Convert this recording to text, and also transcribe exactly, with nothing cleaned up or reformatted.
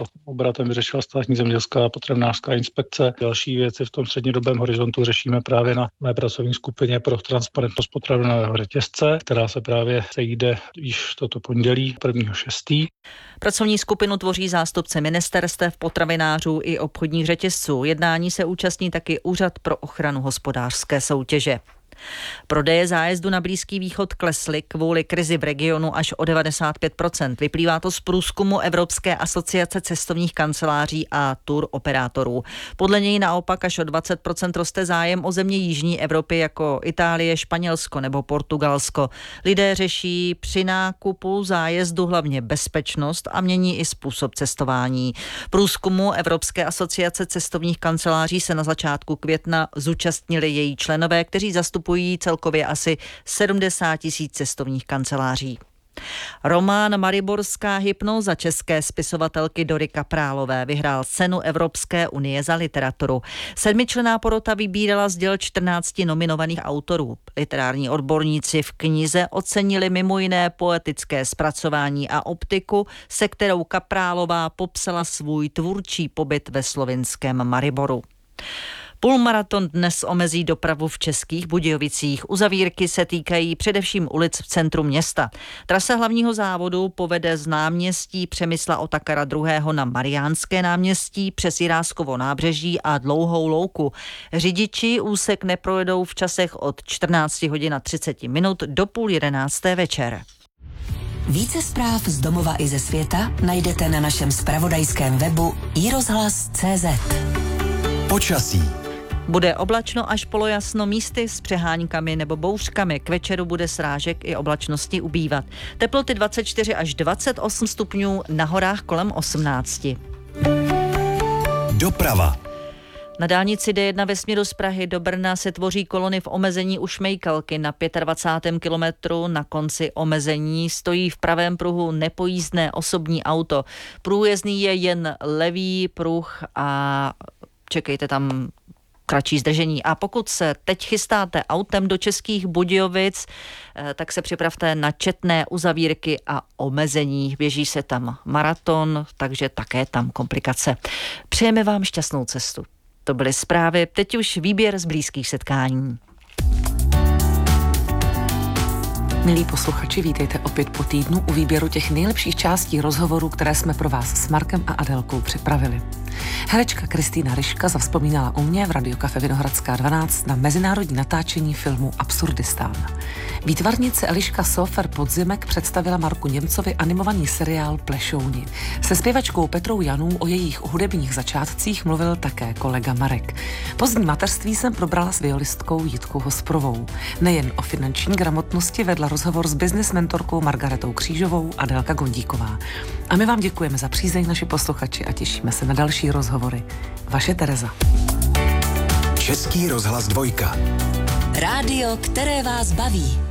Obratem vyřešila Státní zemědělská a potravinářská inspekce. Další věci v tom střednědobém horizontu řešíme právě na mé pracovní skupině pro transparentnost potravinového řetězce, která se právě sejde již toto pondělí prvního šestého Pracovní skupinu tvoří zástupci ministerstev, potravinářů i obchodních řetězců. Jednání se účastní taky Úřad pro ochranu hospodářské soutěže. Prodeje zájezdu na Blízký východ klesly kvůli krizi v regionu až o devadesát pět procent. Vyplývá to z průzkumu Evropské asociace cestovních kanceláří a tour operátorů. Podle něj naopak až o dvacet procent roste zájem o země jižní Evropy jako Itálie, Španělsko nebo Portugalsko. Lidé řeší při nákupu zájezdu hlavně bezpečnost a mění i způsob cestování. Průzkumu Evropské asociace cestovních kanceláří se na začátku května zúčastnili její členové, kteří zastupují celkově asi sedmdesát tisíc cestovních kanceláří. Román Mariborská hypnóza české spisovatelky Dory Kaprálové vyhrál cenu Evropské unie za literaturu. Sedmičlenná porota vybírala z děl čtrnácti nominovaných autorů. Literární odborníci v knize ocenili mimo jiné poetické zpracování a optiku, se kterou Kaprálová popsala svůj tvůrčí pobyt ve slovinském Mariboru. Půlmaraton dnes omezí dopravu v Českých Budějovicích. Uzavírky se týkají především ulic v centru města. Trasa hlavního závodu povede z náměstí Přemysla Otakara druhého. na Mariánské náměstí přes Jiráskovo nábřeží a Dlouhou louku. Řidiči úsek neprojedou v časech od čtrnáct hodin a třicet minut do půl jedenácté večer. Více zpráv z domova i ze světa najdete na našem zpravodajském webu i rozhlas tečka cé zet. Počasí. Bude oblačno až polojasno, místy s přeháňkami nebo bouřkami. K večeru bude srážek i oblačnosti ubývat. Teploty dvacet čtyři až dvacet osm stupňů, na horách kolem osmnáct. Doprava. Na dálnici D jedna ve směru z Prahy do Brna se tvoří kolony v omezení u Šmejkalky na dvacátém pátém kilometru. Na konci omezení stojí v pravém pruhu nepojízdné osobní auto. Průjezdný je jen levý pruh a čekejte tam kratší zdržení. A pokud se teď chystáte autem do Českých Budějovic, tak se připravte na četné uzavírky a omezení. Běží se tam maraton, takže také tam komplikace. Přejeme vám šťastnou cestu. To byly zprávy, teď už výběr z blízkých setkání. Milí posluchači, vítejte opět po týdnu u výběru těch nejlepších částí rozhovorů, které jsme pro vás s Markem a Adelkou připravili. Herečka Kristýna Ryška zavzpomínala u mě v Radiokafe Vinohradská dvanáct na mezinárodní natáčení filmu Absurdistán. Výtvarnice Eliška Sofer Podzimek představila Marku Němcovi animovaný seriál Plešouni. Se zpěvačkou Petrou Janů o jejich hudebních začátcích mluvil také kolega Marek. Pozdní mateřství jsem probrala s violistkou Jitkou Hosprovou. Nejen o finanční gramotnosti vedla rozhovor s business mentorkou Margaretou Křížovou a Adelka Gondíková. A my vám děkujeme za přízeň, naši posluchači, a těšíme se na další rozhovory. Vaše Tereza. Český rozhlas dvojka. Rádio, které vás baví.